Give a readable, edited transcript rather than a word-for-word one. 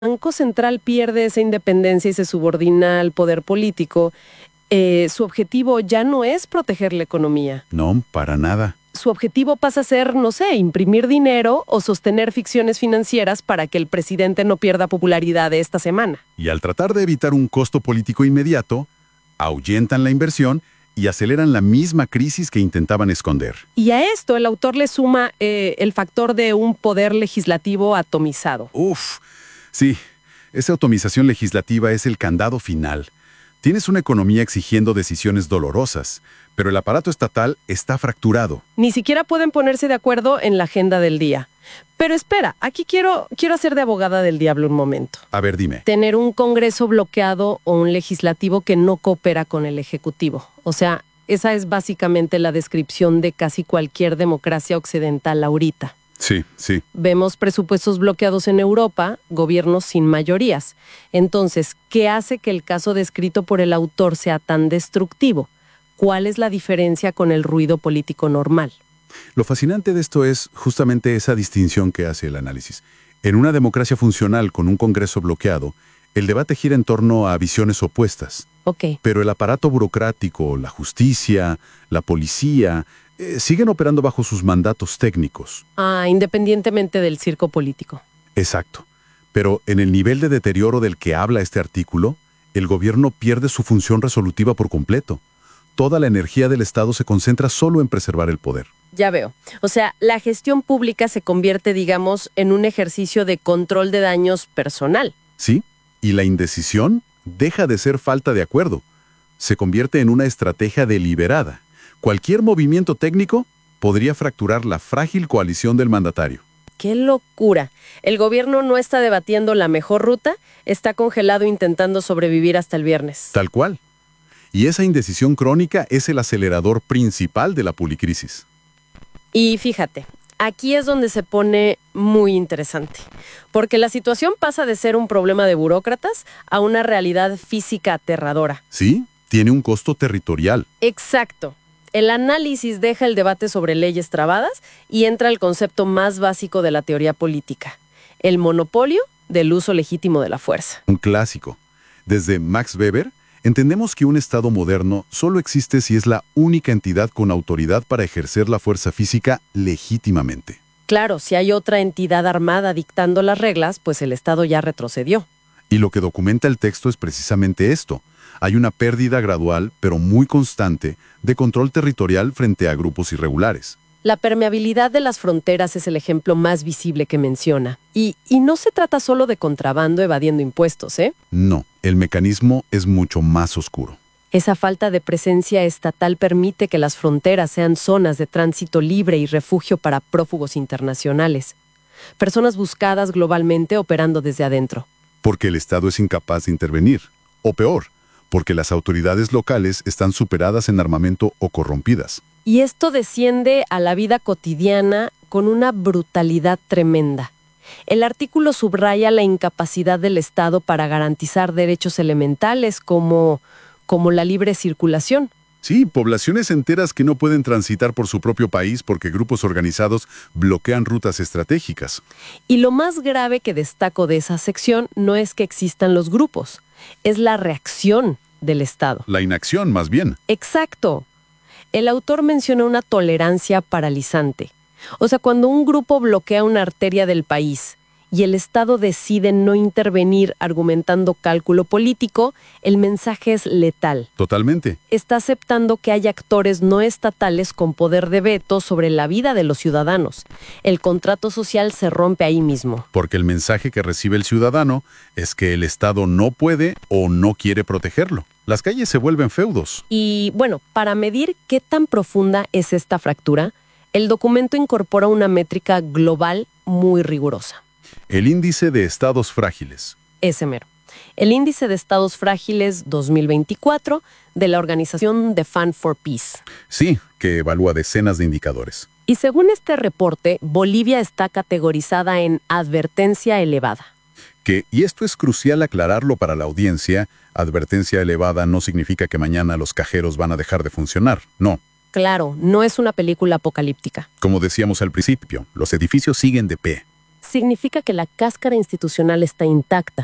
Banco Central pierde esa independencia y se subordina al poder político, su objetivo ya no es proteger la economía. No, para nada. Su objetivo pasa a ser, no sé, imprimir dinero o sostener ficciones financieras para que el presidente no pierda popularidad esta semana. Y al tratar de evitar un costo político inmediato, ahuyentan la inversión y aceleran la misma crisis que intentaban esconder. Y a esto el autor le suma el factor de un poder legislativo atomizado. Sí, esa atomización legislativa es el candado final. Tienes una economía exigiendo decisiones dolorosas, pero el aparato estatal está fracturado. Ni siquiera pueden ponerse de acuerdo en la agenda del día. Pero espera, aquí quiero hacer de abogada del diablo un momento. A ver, dime. Tener un Congreso bloqueado o un legislativo que no coopera con el Ejecutivo. O sea, esa es básicamente la descripción de casi cualquier democracia occidental ahorita. Sí. Vemos presupuestos bloqueados en Europa, gobiernos sin mayorías. Entonces, ¿qué hace que el caso descrito por el autor sea tan destructivo? ¿Cuál es la diferencia con el ruido político normal? Lo fascinante de esto es justamente esa distinción que hace el análisis. En una democracia funcional con un Congreso bloqueado, el debate gira en torno a visiones opuestas. Ok. Pero el aparato burocrático, la justicia, la policía, siguen operando bajo sus mandatos técnicos. Independientemente del circo político. Exacto. Pero en el nivel de deterioro del que habla este artículo, el gobierno pierde su función resolutiva por completo. Toda la energía del Estado se concentra solo en preservar el poder. Ya veo. O sea, la gestión pública se convierte, digamos, en un ejercicio de control de daños personal. Sí, y la indecisión deja de ser falta de acuerdo. Se convierte en una estrategia deliberada. Cualquier movimiento técnico podría fracturar la frágil coalición del mandatario. ¡Qué locura! El gobierno no está debatiendo la mejor ruta, está congelado intentando sobrevivir hasta el viernes. Tal cual. Y esa indecisión crónica es el acelerador principal de la policrisis. Y fíjate, aquí es donde se pone muy interesante, porque la situación pasa de ser un problema de burócratas a una realidad física aterradora. Sí, tiene un costo territorial. Exacto. El análisis deja el debate sobre leyes trabadas y entra al concepto más básico de la teoría política, el monopolio del uso legítimo de la fuerza. Un clásico. Desde Max Weber, entendemos que un Estado moderno solo existe si es la única entidad con autoridad para ejercer la fuerza física legítimamente. Claro, si hay otra entidad armada dictando las reglas, pues el Estado ya retrocedió. Y lo que documenta el texto es precisamente esto. Hay una pérdida gradual, pero muy constante, de control territorial frente a grupos irregulares. La permeabilidad de las fronteras es el ejemplo más visible que menciona. Y no se trata solo de contrabando evadiendo impuestos, ¿eh? No, el mecanismo es mucho más oscuro. Esa falta de presencia estatal permite que las fronteras sean zonas de tránsito libre y refugio para prófugos internacionales. Personas buscadas globalmente operando desde adentro. Porque el Estado es incapaz de intervenir. O peor, porque las autoridades locales están superadas en armamento o corrompidas. Y esto desciende a la vida cotidiana con una brutalidad tremenda. El artículo subraya la incapacidad del Estado para garantizar derechos elementales como la libre circulación. Sí, poblaciones enteras que no pueden transitar por su propio país porque grupos organizados bloquean rutas estratégicas. Y lo más grave que destaco de esa sección no es que existan los grupos, es la reacción del Estado. La inacción, más bien. Exacto. El autor menciona una tolerancia paralizante. O sea, cuando un grupo bloquea una arteria del país y el Estado decide no intervenir argumentando cálculo político, el mensaje es letal. Totalmente. Está aceptando que hay actores no estatales con poder de veto sobre la vida de los ciudadanos. El contrato social se rompe ahí mismo. Porque el mensaje que recibe el ciudadano es que el Estado no puede o no quiere protegerlo. Las calles se vuelven feudos. Y bueno, para medir qué tan profunda es esta fractura, el documento incorpora una métrica global muy rigurosa. El índice de estados frágiles. Ese mero. El índice de estados frágiles 2024 de la organización The Fund for Peace. Sí, que evalúa decenas de indicadores. Y según este reporte, Bolivia está categorizada en advertencia elevada. Y esto es crucial aclararlo para la audiencia, advertencia elevada no significa que mañana los cajeros van a dejar de funcionar, no. Claro, no es una película apocalíptica. Como decíamos al principio, los edificios siguen de pie. significa que la cáscara institucional está intacta.